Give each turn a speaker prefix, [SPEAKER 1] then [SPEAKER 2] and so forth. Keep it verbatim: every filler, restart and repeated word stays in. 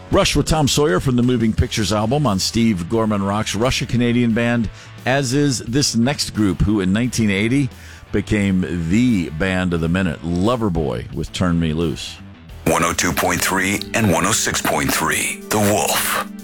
[SPEAKER 1] Rush with Tom Sawyer from the Moving Pictures album on Steve Gorman Rock's Rush, a Canadian band, as is this next group, who in nineteen eighty became the band of the minute, Loverboy with Turn Me Loose.
[SPEAKER 2] one oh two point three and one oh six point three, The Wolf.